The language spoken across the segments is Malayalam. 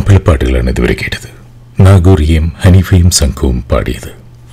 മാപ്പിളപ്പാട്ടുകളാണ് ഇതുവരെ കേട്ടത്. നാഗൂറിയും ഹനീഫയും സംഘവും പാടിയത്.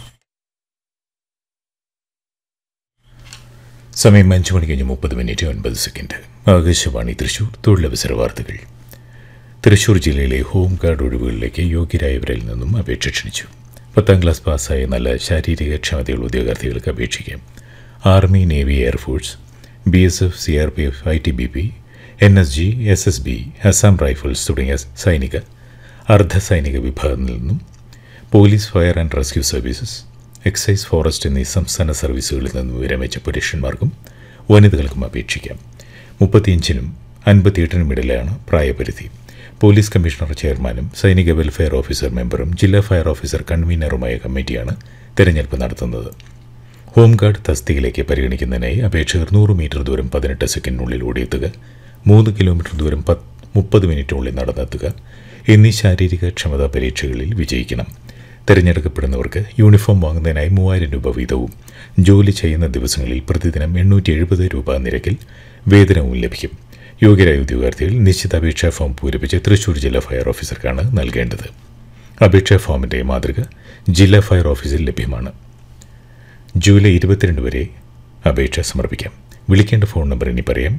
സമയം 5:30 ആകാശവാണി തൃശൂർ. തൊഴിലവസര വാർത്തകൾ. തൃശൂർ ജില്ലയിലെ ഹോം ഗാർഡ് ഒഴിവുകളിലേക്ക് യോഗ്യരായവരിൽ നിന്നും അപേക്ഷ ക്ഷണിച്ചു. 10ാം ക്ലാസ് പാസ്സായ നല്ല ശാരീരിക ക്ഷമതയുള്ള ഉദ്യോഗാർത്ഥികൾക്ക് അപേക്ഷിക്കാം. Army, navy, air force, BSF, CRPF, ITBP, NSG, SSB, Assam rifles തുടങ്ങിയ സൈനിക, അർദ്ധസൈനിക വിഭാഗങ്ങളിൽ നിന്നും police, fire and rescue services, excise, forest എന്നീ സംസ്ഥാന സർവീസുകളിൽ നിന്നും വിരമിച്ച പുരുഷന്മാർക്കും വനിതകൾക്കും അപേക്ഷിക്കാം. 35-നും 58-നും ഇടയിലാണ് പ്രായപരിധി. പോലീസ് കമ്മീഷണർ ചെയർമാനും സൈനിക വെൽഫെയർ ഓഫീസർ മെമ്പറും ജില്ലാ ഫയർ ഓഫീസർ കൺവീനറുമായ കമ്മിറ്റിയാണ് തെരഞ്ഞെടുപ്പ് നടത്തുന്നത്. ഹോംഗാർഡ് തസ്തികയിലേക്ക് പരിഗണിക്കുന്നതിനായി അപേക്ഷകർ 100 മീറ്റർ ദൂരം 18 സെക്കൻഡിനുള്ളിൽ ഓടിയെത്തുക, 3 കിലോമീറ്റർ ദൂരം 30 മിനിറ്റിനുള്ളിൽ നടന്നെത്തുക എന്നീ ശാരീരിക ക്ഷമതാ പരീക്ഷകളിൽ വിജയിക്കണം. തിരഞ്ഞെടുക്കപ്പെടുന്നവർക്ക് യൂണിഫോം വാങ്ങുന്നതിനായി 3000 രൂപ വീതവും ജോലി ചെയ്യുന്ന ദിവസങ്ങളിൽ പ്രതിദിനം 870 രൂപ നിരക്കിൽ വേതനവും ലഭിക്കും. യോഗ്യരായ ഉദ്യോഗാർത്ഥികൾ നിശ്ചിത അപേക്ഷാ ഫോം പൂരിപ്പിച്ച് തൃശൂർ ജില്ലാ ഫയർ ഓഫീസർക്കാണ് നൽകേണ്ടത്. അപേക്ഷാ ഫോമിൻ്റെ മാതൃക ജില്ലാ ഫയർ ഓഫീസിൽ ലഭ്യമാണ്. ജൂലൈ 22 വരെ അപേക്ഷ സമർപ്പിക്കാം. വിളിക്കേണ്ട ഫോൺ നമ്പർ ഇനി പറയാം: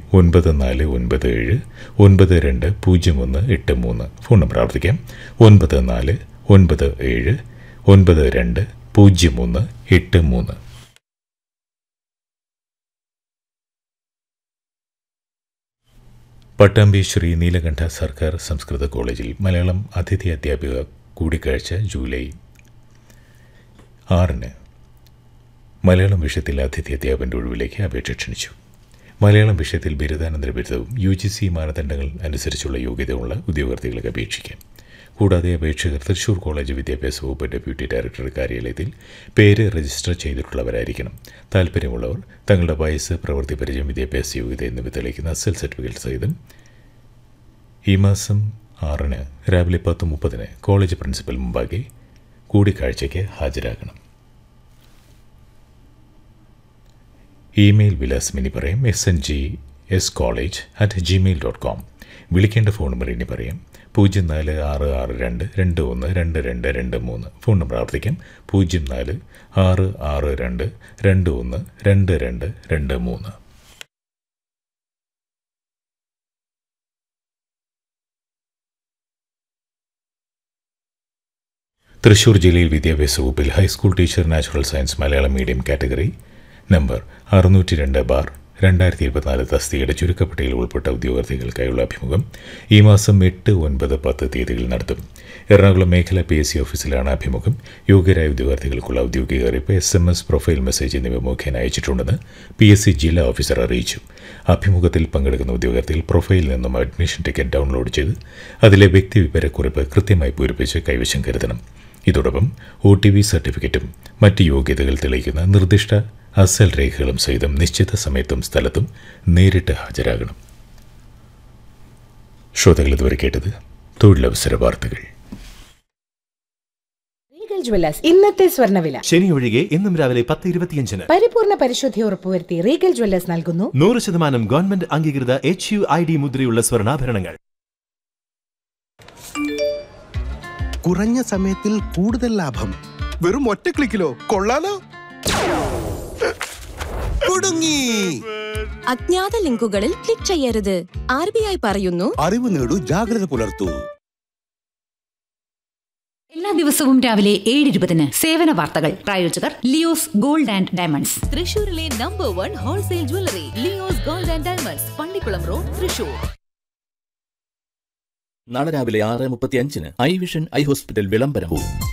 9497920183. ഫോൺ നമ്പർ ആവർത്തിക്കാം: 9497920183. പട്ടാമ്പി ശ്രീ നീലകണ്ഠ സർക്കാർ സംസ്കൃത കോളേജിൽ മലയാളം അതിഥി അധ്യാപിക കൂടിക്കാഴ്ച ജൂലൈ 6-ന് മലയാളം വിഷയത്തിൽ അതിഥി അധ്യാപകൻ്റെ ഒഴിവിലേക്ക് അപേക്ഷ ക്ഷണിച്ചു. മലയാളം വിഷയത്തിൽ ബിരുദാനന്തര ബിരുദവും UGC മാനദണ്ഡങ്ങൾ അനുസരിച്ചുള്ള യോഗ്യതയുള്ള ഉദ്യോഗാർത്ഥികൾക്ക് അപേക്ഷിക്കാം. കൂടാതെ അപേക്ഷകർ തൃശൂർ കോളേജ് വിദ്യാഭ്യാസ വകുപ്പ് ഡെപ്യൂട്ടി ഡയറക്ടർ കാര്യാലയത്തിൽ പേര് രജിസ്റ്റർ ചെയ്തിട്ടുള്ളവരായിരിക്കണം. താൽപ്പര്യമുള്ളവർ തങ്ങളുടെ വയസ്സ്, പ്രവൃത്തി പരിചയം, വിദ്യാഭ്യാസ യോഗ്യത എന്നിവ തെളിയിക്കുന്ന അസൽ സർട്ടിഫിക്കറ്റ് സഹിതം ഈ മാസം 6-ന് രാവിലെ 10:30 കോളേജ് പ്രിൻസിപ്പൽ മുമ്പാകെ കൂടിക്കാഴ്ചയ്ക്ക് ഹാജരാകണം. ഇമെയിൽ വിലാസം ഇനി പറയാം: sngscollege@gmail.com. വിളിക്കേണ്ട ഫോൺ നമ്പർ ഇനി പറയാം: 046622122223. ഫോൺ നമ്പർ ആവർത്തിക്കാം: 046622122223. തൃശൂർ ജില്ലയിൽ വിദ്യാഭ്യാസ വകുപ്പിൽ high school teacher natural science Malayalam medium category number 602/2024 തസ്തികയുടെ ചുരുക്കപ്പട്ടികയിൽ ഉൾപ്പെട്ട ഉദ്യോഗാർത്ഥികൾക്കായുള്ള അഭിമുഖം ഈ മാസം 8, 9, 10 തീയതികളിൽ നടത്തും. എറണാകുളം മേഖല PSC ഓഫീസിലാണ് അഭിമുഖം. യോഗ്യരായ ഉദ്യോഗാർത്ഥികൾക്കുള്ള ഔദ്യോഗിക അറിയിപ്പ് SMS, പ്രൊഫൈൽ മെസ്സേജ് എന്നിവ മുഖേന അയച്ചിട്ടുണ്ടെന്ന് PSC ജില്ലാ ഓഫീസർ അറിയിച്ചു. അഭിമുഖത്തിൽ പങ്കെടുക്കുന്ന ഉദ്യോഗാർത്ഥികൾ പ്രൊഫൈലിൽ നിന്നും അഡ്മിഷൻ ടിക്കറ്റ് ഡൗൺലോഡ് ചെയ്ത് അതിലെ വ്യക്തിവിവരക്കുറിപ്പ് കൃത്യമായി പൂരിപ്പിച്ച് കൈവശം കരുതണം. ഇതോടൊപ്പം OTV സർട്ടിഫിക്കറ്റും മറ്റ് യോഗ്യതകൾ തെളിയിക്കുന്ന നിർദ്ദിഷ്ട അസൽ രേഖകളും സഹിതം നിശ്ചിത സമയത്തും സ്ഥലത്തും നേരിട്ട് ഹാജരാകണം. ശ്രോതാക്കൾ ഇതുവരെ കേട്ടത് തൊഴിലവസര വാർത്തകൾ. റീഗൽ ജ്വല്ലേഴ്സ് ഇന്നത്തെ സ്വർണ്ണവില. ശനി ഒഴികെ ഇന്നും രാവിലെ 10:25. പരിപൂർണ പരിശുദ്ധി ഉറപ്പുവരുത്തി റീഗൽ ജ്വല്ലേഴ്സ് നൽകുന്നു 100% ഗവൺമെന്റ് അംഗീകൃത HUID മുദ്രയുള്ള സ്വർണ്ണാഭരണങ്ങൾ. കുറഞ്ഞ സമയത്തിൽ കൂടുതൽ ലാഭം വെറും ഒറ്റ ക്ലിക്കിലോ? കൊള്ളാലോ. കുടുങ്ങി. അജ്ഞാത ലിങ്കുകളിൽ ക്ലിക്ക് ചെയ്യരുത്. RBI പറയുന്നു: അറിവ് നേടൂ, ജാഗ്രത പുലർത്തൂ. എല്ലാ ദിവസവും രാവിലെ 7:20 സേവന വാർത്തകൾ. പ്രായോജകർ ലിയോസ് ഗോൾഡ് ആൻഡ് ഡയമണ്ട്സ്. തൃശൂരിലെ number 1 wholesale jewellery Leo's gold and diamonds, Pallikkulam road, Thrissur. നാളെ രാവിലെ 6:35 ഐ വിഷൻ ഐ ഹോസ്പിറ്റൽ വിളംബരവും.